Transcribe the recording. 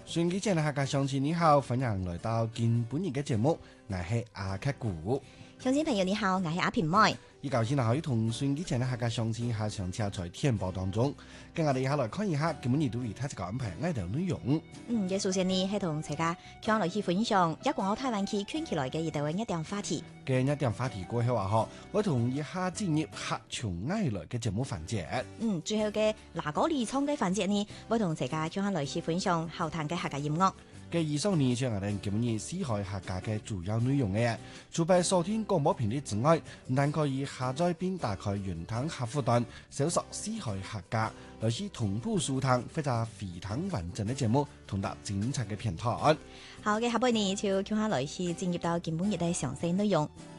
順機前嘅客家鄉親你好，歡迎來到今本日嘅節目，我係阿克古。 鄉親朋友你好，我係阿平妹。 依舊先可以同順機前嘅客家鄉親下上車在天報當中，跟我哋一下來看一下今本日對於他這個安排愛的內容。 嘅首先呢係同大家向來去分享一廣澳台灣區圈起來嘅一條一點話題。 嘅一點話題過後話我同一下進入客從愛來嘅節目環節。 最後嘅嗱嗰離創嘅環節呢，我同大家向來去分享後談嘅客家音樂。 嘅以上呢，就係我哋今日四海客家嘅主要內容嘅。除咗收聽廣播頻率之外，但可以下載並打開雲端客戶端，搜索四海客家，來是同步收聽或者非常完整嘅節目，同得精彩嘅片段。 好嘅，下半年就向來去進入到今本日嘅詳細內容。